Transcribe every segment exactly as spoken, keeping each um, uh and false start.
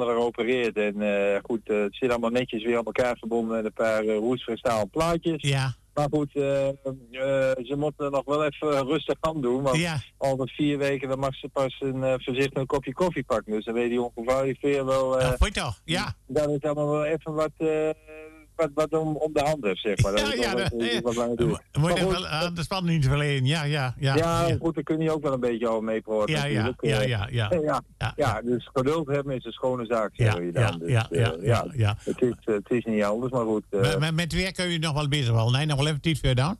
ander opereert. En uh, goed, uh, het zit allemaal netjes weer aan elkaar verbonden met een paar uh, roestvrijstalen plaatjes. Ja. Maar goed, uh, uh, ze moeten nog wel even rustig aan doen. Want Ja. over vier weken dan mag ze pas een uh, voorzichtig een kopje koffie pakken. Dus dan weet die ongeveer wel... Uh, ja, vond je toch? Ja. Dat is allemaal wel even wat... Uh, Wat, wat om, om de hand heeft, zeg maar. Dat ja, is ja, wel, dat, wat, ja. wat lang duurt. Moet je goed, wel aan de spanning niet verleden. Ja, ja, ja. Ja, ja. goed, daar kun je ook wel een beetje over mee praten. Ja, ja, ja, ja, ja. ja, ja, ja, dus geduld hebben is een schone zaak, zeg je dan. Ja, dus, ja, uh, ja, ja, ja. Het is, uh, het is niet anders, maar goed. Uh, met, met, met weer kun je nog wel bezig wel. Nee, nog wel even tijd voor dan?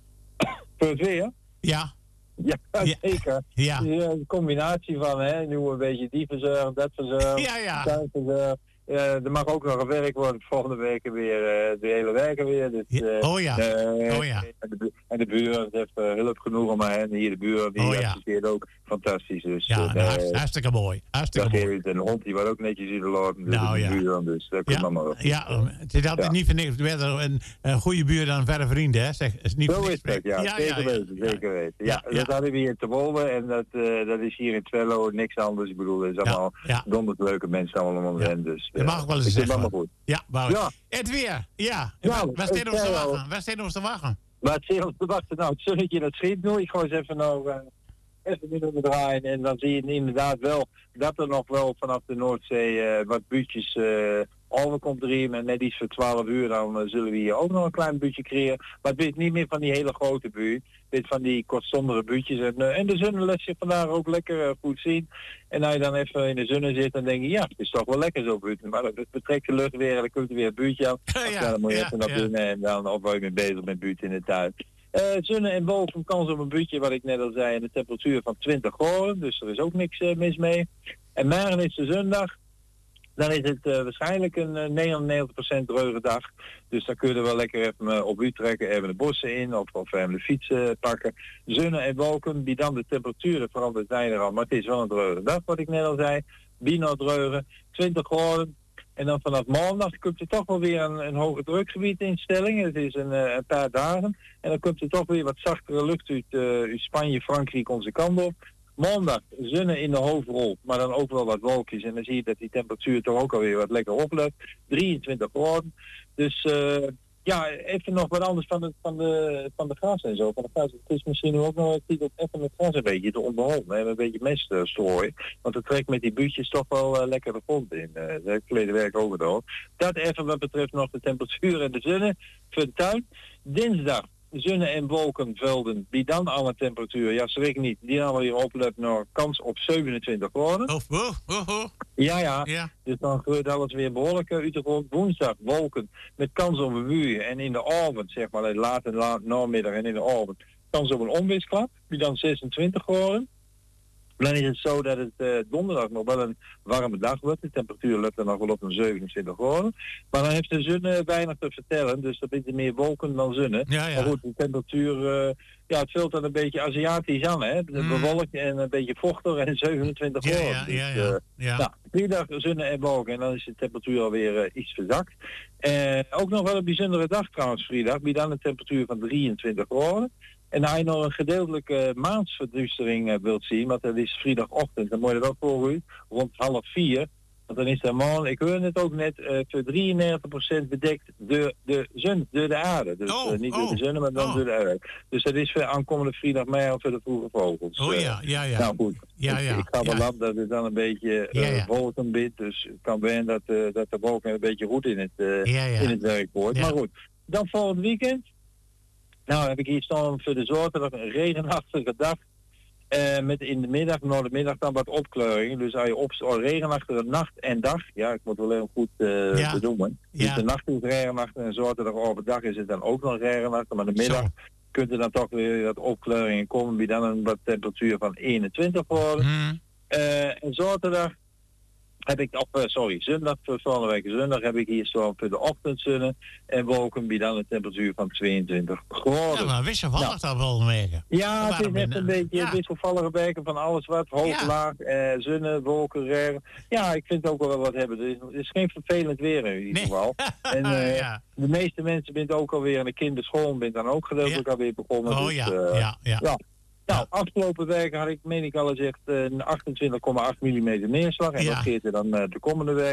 Voor het weer? Ja. Ja, ja. zeker. Ja. Dus, uh, een combinatie van, hè, nu een beetje die verzorgen, dat verzorgen, ja, ja. tuin verzorgen. Uh, er mag ook nog gewerkt worden, volgende week weer uh, de hele weken weer. Dus, uh, ja. Oh ja. Uh, oh ja. En de, bu- en de buren heeft uh, hulp genoeg, maar en hier de buren die oh ja. associeert ook fantastisch. Dus, ja, uh, nou, uh, hartstikke mooi. Hartstikke mooi. En de hond die wordt ook netjes in de lopen, dus nou, de ja. buren, dus dat komt ja. allemaal op. Ja, het is altijd ja. niet voor niks. Beter een, een goede buur dan verre vrienden, hè? Zeg, is niet Zo is dat, ja. ja. Zeker ja, weten, ja. zeker weten. Ja, ja, ja. Dat hadden we hier te Wolven en dat, uh, dat is hier in Twello niks anders. Ik bedoel, het is allemaal ja. ja. donderd leuke mensen allemaal om hen, dus. Je mag ook wel eens zeggen. Goed. Ja, maar ja. Het weer, ja. ja waar staan we te wachten? Waar staan we te wachten? Waar staan we te wachten? Nou, het zonnetje dat schiet nu. Ik ga eens even nou uh, even midden draaien en dan zie je inderdaad wel dat er nog wel vanaf de Noordzee uh, wat buurtjes uh, over komt erin en net iets voor twaalf uur dan uh, zullen we hier ook nog een klein buurtje creëren. Maar het is niet meer van die hele grote buurt. Dit van die kortstondige buurtjes en, uh, en de zon laat je vandaag ook lekker uh, goed zien. En als je dan even in de zon zit, dan denk je, ja, het is toch wel lekker zo buurt. Maar dat betrekt de lucht weer en dan komt er weer een buurtje aan. Ja, ja, dan moet je ja, even naar ja. binnen en dan of waar je mee bezig bent buurt in de tuin. Uh, zonne en wolken kans op een buurtje, wat ik net al zei, en de temperatuur van twintig graden. Dus er is ook niks uh, mis mee. En morgen is de zondag. Dan is het uh, waarschijnlijk een uh, negenennegentig procent droge dag. Dus dan kun je er wel lekker even uh, op u trekken, even de bossen in of, of even de fiets uh, pakken. Zonne en wolken, die dan de temperaturen veranderd zijn er al. Maar het is wel een droge dag, wat ik net al zei. Bino droge, twintig graden. En dan vanaf maandag komt er toch wel weer een, een hoge drukgebied instelling. Het is een, uh, een paar dagen. En dan komt er toch weer wat zachtere lucht uit, uh, uit Spanje, Frankrijk onze kant op. Maandag zonne in de hoofdrol, maar dan ook wel wat wolkjes. En dan zie je dat die temperatuur toch ook alweer wat lekker oploopt. drieëntwintig graden. Dus uh, ja, even nog wat anders van de, van de, van de gras en zo. Van de gras. Het is misschien ook nog tijd om even het gras een beetje te onderhouden. We hebben een beetje mest uh, strooien. Want het trekt met die buurtjes toch wel uh, lekker de grond in. Uh, dat heb ik verleden werk ook gedaan. Dat even wat betreft nog de temperatuur en de zonne voor de tuin. Dinsdag. Zonne en wolkenvelden, die dan aan de temperatuur, ja schrik niet, die dan weer oploopt naar kans op zevenentwintig graden. Oh, oh, oh, oh. Ja, ja, ja, dus dan gebeurt alles weer behoorlijk uit de grond. Woensdag wolken met kans op een buien en in de avond, zeg maar, laat en laat namiddag en in de avond, kans op een onweersklap, die dan zesentwintig graden. Dan is het zo dat het uh, donderdag nog wel een warme dag wordt. De temperatuur loopt er nog wel op een zevenentwintig graden. Maar dan heeft de zon uh, weinig te vertellen. Dus dan is er meer wolken dan zonne. Ja, ja. Maar goed, de temperatuur, uh, ja, het vult dan een beetje Aziatisch aan, hè. Mm. Bewolkt en een beetje vochtig en zevenentwintig graden. Ja, ja, ja. ja. Dus, uh, ja. nou, vrijdag zonne en wolken en dan is de temperatuur alweer uh, iets verzakt. Uh, ook nog wel een bijzondere dag trouwens, vrijdag. Bij dan een temperatuur van drieëntwintig graden. En als je nog een gedeeltelijke maansverduistering uh, wilt zien, want dat is vrijdagochtend, dan moet je dat ook voor u, rond half vier. Want dan is de maan, ik hoor het ook net, uh, voor drieënnegentig procent bedekt door de zon, door de aarde. Dus oh, uh, niet oh, door de zon, maar dan oh. door de aarde. Dus dat is voor aankomende vrijdag mei of voor de vroege vogels. Oh ja, ja, ja. Nou goed, ja, ja, ik, ik ga wel ja. af dat het dan een beetje uh, ja, ja. wolken biedt. Dus het kan zijn dat, uh, dat de wolken een beetje goed in het, uh, ja, ja. in het werk wordt. Ja. Maar goed, dan volgend weekend. Nou heb ik hier staan voor de zaterdag een regenachtige dag. Uh, met in de middag, na de middag dan wat opkleuringen. Dus als je op oh, regenachtige nacht en dag. Ja, ik moet wel even goed uh, ja. benoemen. Dus ja. de nacht is regenachtig en zaterdag overdag is het dan ook nog regenachtig. Maar de middag Zo. kunt er dan toch weer wat opkleuringen komen. Bij dan een wat temperatuur van eenentwintig graden. Hmm. Uh, en zaterdag heb ik, op, uh, sorry, zondag, voor volgende week zondag heb ik hier zo voor de ochtendzonne en wolken bij dan een temperatuur van tweeëntwintig graden. Ja, maar wisselvallig nou. dat wel wegen. Ja, het is echt een beetje ja. wisselvallige werken van alles wat, hoog, Ja. laag, eh, zonne, wolken, regen. Ja, ik vind ook wel wat hebben. Het is, het is geen vervelend weer in ieder Nee. geval. En uh, ja. de meeste mensen zijn ook alweer aan de kinderschool, ben dan ook gedeeltelijk Ja. alweer begonnen. Oh dus, ja, uh, ja, ja. ja. Nou, afgelopen week had ik, meen ik al eens echt, uh, achtentwintig komma acht millimeter neerslag. En Ja. dat geeft er dan uh, de komende week.